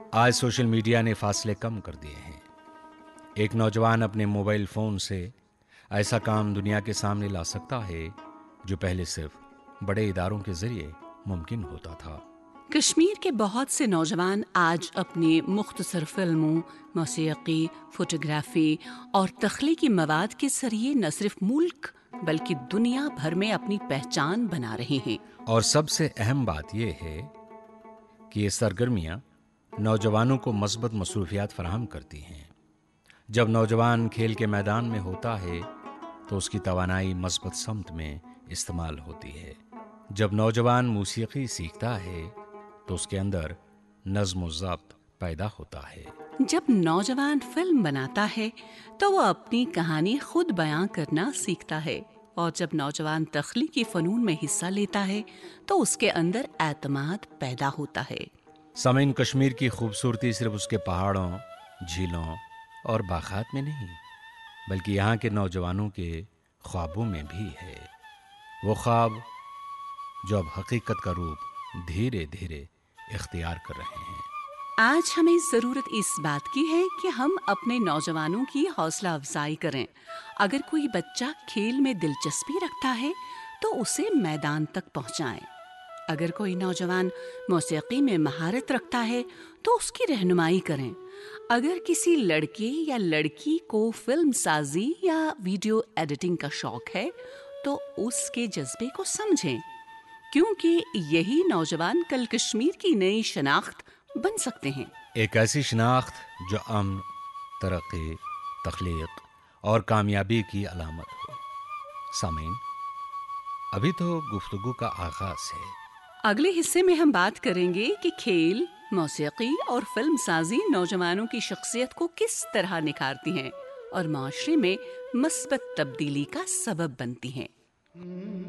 آج social media نے فاصلے کم کر دیے ہیں۔ ایک نوجوان اپنے موبائل فون سے ایسا کام دنیا کے سامنے لا سکتا ہے جو پہلے صرف بڑے اداروں کے ذریعے ممکن ہوتا تھا۔ کشمیر کے بہت سے نوجوان آج اپنی مختصر فلموں، موسیقی، فوٹوگرافی اور تخلیقی مواد کے ذریعے نہ صرف ملک بلکہ دنیا بھر میں اپنی پہچان بنا رہے ہیں۔ اور سب سے اہم بات یہ ہے کہ یہ سرگرمیاں نوجوانوں کو مثبت مصروفیات فراہم کرتی ہیں۔ جب نوجوان کھیل کے میدان میں ہوتا ہے تو اس کی توانائی مثبت سمت میں استعمال ہوتی ہے۔ جب نوجوان موسیقی سیکھتا ہے تو اس کے اندر نظم و ضبط پیدا ہوتا ہے۔ جب نوجوان فلم بناتا ہے تو وہ اپنی کہانی خود بیان کرنا سیکھتا ہے، اور جب نوجوان تخلیقی فنون میں حصہ لیتا ہے تو اس کے اندر اعتماد پیدا ہوتا ہے۔ سامعین، کشمیر کی خوبصورتی صرف اس کے پہاڑوں، جھیلوں اور باغات میں نہیں بلکہ یہاں کے نوجوانوں کے خوابوں میں بھی ہے۔ وہ خواب جو اب حقیقت کا روپ دھیرے دھیرے اختیار کر رہے ہیں۔ آج ہمیں ضرورت اس بات کی ہے کہ ہم اپنے نوجوانوں کی حوصلہ افزائی کریں۔ اگر کوئی بچہ کھیل میں دلچسپی رکھتا ہے تو اسے میدان تک پہنچائیں۔ اگر کوئی نوجوان موسیقی میں مہارت رکھتا ہے تو اس کی رہنمائی کریں۔ اگر کسی لڑکے یا لڑکی کو فلم سازی یا ویڈیو ایڈیٹنگ کا شوق ہے تو اس کے جذبے کو سمجھیں، کیونکہ یہی نوجوان کل کشمیر کی نئی شناخت بن سکتے ہیں۔ ایک ایسی شناخت جو امن، ترقی، تخلیق اور کامیابی کی علامت ہو۔ سامعین، ابھی تو گفتگو کا آغاز ہے۔ اگلے حصے میں ہم بات کریں گے کہ کھیل، موسیقی اور فلم سازی نوجوانوں کی شخصیت کو کس طرح نکھارتی ہیں اور معاشرے میں مثبت تبدیلی کا سبب بنتی ہیں۔